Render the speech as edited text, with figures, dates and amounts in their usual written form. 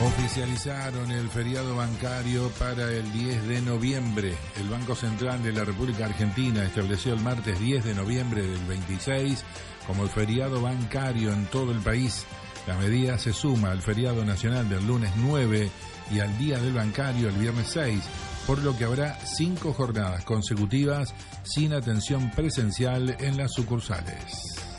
Oficializaron el feriado bancario para el 10 de noviembre. El Banco Central de la República Argentina estableció el martes 10 de noviembre del 26 como el feriado bancario en todo el país. La medida se suma al feriado nacional del lunes 9 y al Día del Bancario el viernes 6, por lo que habrá 5 jornadas consecutivas sin atención presencial en las sucursales.